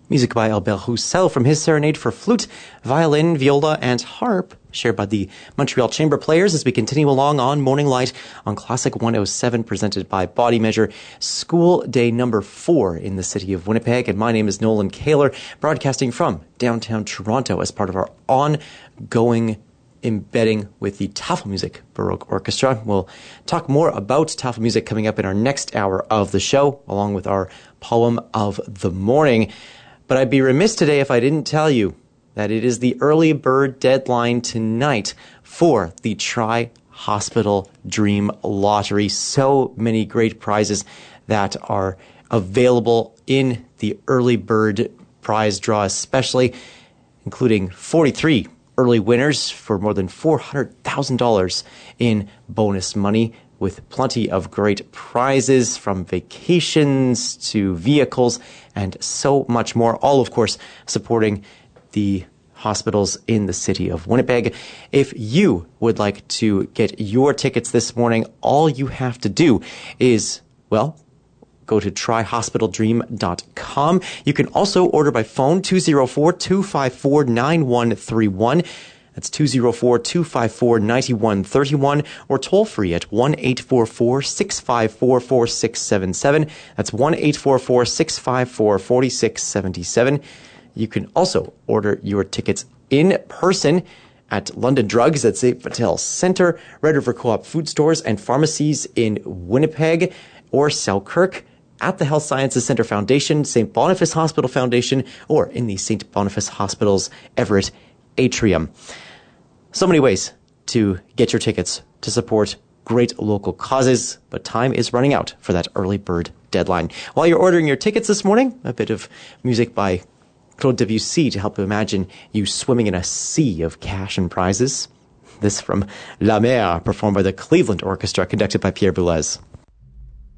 Music by Albert Roussel from his serenade for flute, violin, viola, and harp, shared by the Montreal Chamber Players as we continue along on Morning Light on Classic 107, presented by Body Measure, school day number 4 in the city of Winnipeg. And my name is Nolan Kaler, broadcasting from downtown Toronto as part of our ongoing embedding with the Tafelmusik Baroque Orchestra. We'll talk more about Tafelmusik coming up in our next hour of the show, along with our poem of the morning. But I'd be remiss today if I didn't tell you that it is the early bird deadline tonight for the Tri-Hospital Dream Lottery. So many great prizes that are available in the early bird prize draw, especially, including 43 early winners for more than $400,000 in bonus money, with plenty of great prizes from vacations to vehicles and so much more. All, of course, supporting the hospitals in the city of Winnipeg. If you would like to get your tickets this morning, all you have to do is, well, go to tryhospitaldream.com. You can also order by phone, 204-254-9131. That's 204-254-9131, or toll free at 1-844-654-4677. That's 1-844-654-4677. You can also order your tickets in person at London Drugs at St. Vital Centre, Red River Co-op food stores and pharmacies in Winnipeg, or Selkirk, at the Health Sciences Centre Foundation, St. Boniface Hospital Foundation, or in the St. Boniface Hospital's Everett Atrium. So many ways to get your tickets to support great local causes, but time is running out for that early bird deadline. While you're ordering your tickets this morning, a bit of music by Claude Debussy to help imagine you swimming in a sea of cash and prizes. This from La Mer, performed by the Cleveland Orchestra, conducted by Pierre Boulez.